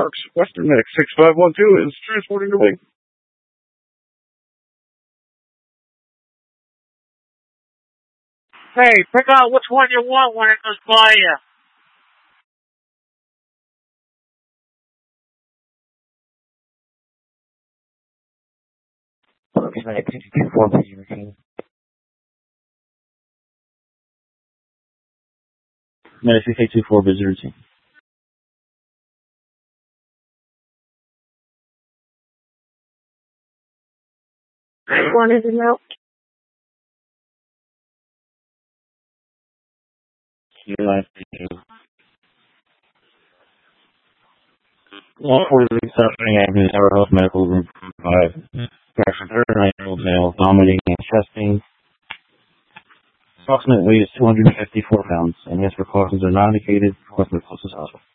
Parks, Western X 6512 is transporting the way. Hey, pick out which one you want when it goes by you. Parks Medic 624 busy routine. Medic 624 busy routine. I wanted to know. Law enforcement suffering acting Tower Health Medical Group 5. Captured 39-year-old male vomiting and chesting. Approximate weight is 254 pounds, and his precautions are not indicated. Request the closest hospital.